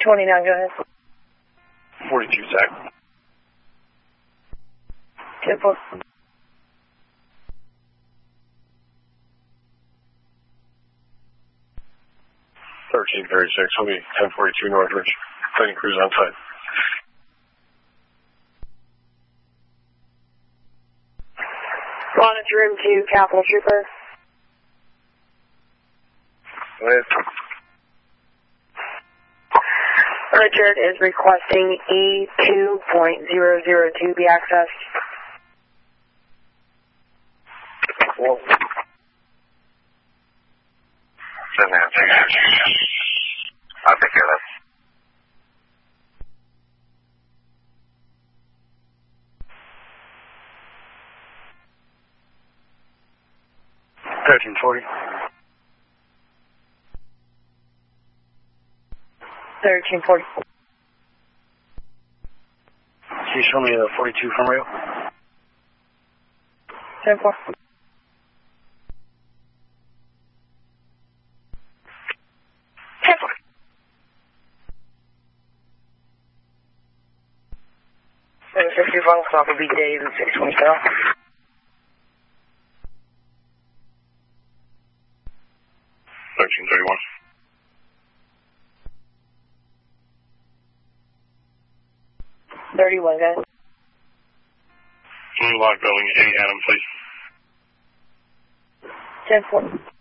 29, go ahead. 42 Zach. 10-4. Will be 1042 Northridge. Cleaning crews on site. Monitor room 2, Capital Trooper. Go ahead. Richard is requesting E2.002 be accessed. Well, I'll take care of that. $13.40. 1340. Can you show me the 42 from rail? 10-4. 50 final stop will be Dave and 620 south. $13.31. 31, guys. Blue Lock Building, 8 Adam, please. 10-4.